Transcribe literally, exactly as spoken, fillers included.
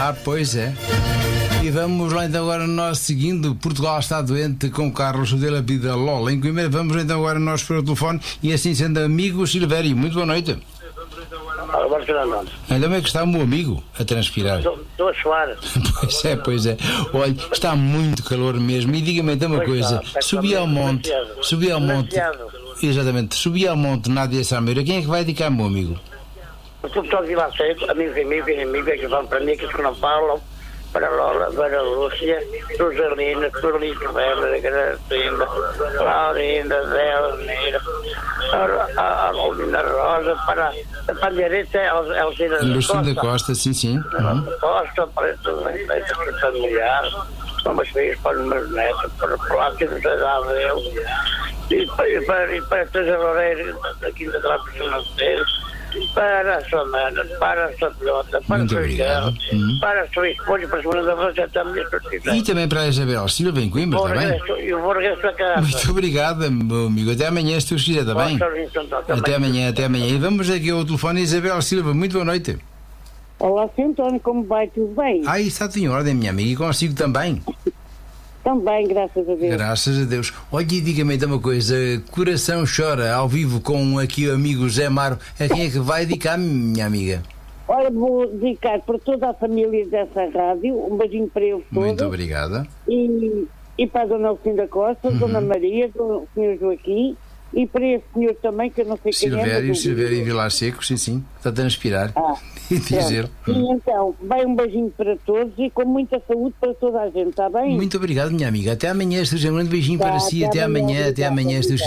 Ah, pois é. E vamos lá então agora nós seguindo. Portugal está doente com Carlos de la Vida Lola em Coimbra. Vamos então agora nós para o telefone e assim sendo amigo Silvério. Muito boa noite. Ainda bem que está o meu amigo a transpirar. Estou a suar. Pois é, pois é. Olha, está muito calor mesmo. E diga-me então uma coisa: subi ao monte, subi ao monte, exatamente, subi ao monte Nádia Sameira. Quem é que vai dedicar, meu amigo? Estou todos lá sempre, amigos e amigos e amigas que vão para mim, que não falam, para Lola, para Lúcia, Rosalina, Carlito Bela, Gracinda, Laurinda, Delmira, a Paulina Rosa, para a Palhareta, Elcina da Lucinda Costa. Costa, sim, sim. Uhum. Costa, para todos os netos familiares, para meus filhos, para os meus netos, para o Plácio de Adel, e para, para, e para todos os Loureiros, aqui da Trapos para a sua mana, para a sua pilota, para o seu irmão, para a sua esposa, para a segunda você também. E também para a Isabel Silva em Coimbra, está bem? Eu vou regresso a casa. Muito obrigado, meu amigo. Até amanhã, se tu quiser, está bem? Até amanhã, até amanhã. E vamos aqui ao telefone, Isabel Silva. Muito boa noite. Olá, senhor António, como vai? Tudo bem? Ah, isso está em ordem, minha amiga. E consigo também. Também, graças a Deus. Graças a Deus. Olha, e diga-me então uma coisa: Coração Chora, ao vivo com aqui o amigo Zé Maro. A quem é que vai dedicar, minha amiga? Olha, vou dedicar para toda a família dessa rádio. Um beijinho para eles todos. Muito obrigada. E, e para a dona Lucinda Costa, uhum. Dona Maria, o senhor Joaquim. E para esse senhor também, que eu não sei Silvério, quem é. Silvério, Silvério em Vilar Seco, sim, sim. Está a transpirar. Ah, e dizer. E então, vai um beijinho para todos e com muita saúde para toda a gente, está bem? Muito obrigado, minha amiga. Até amanhã, Sr. Um grande beijinho tá, para si. Até, até amanhã, até amanhã, Sr.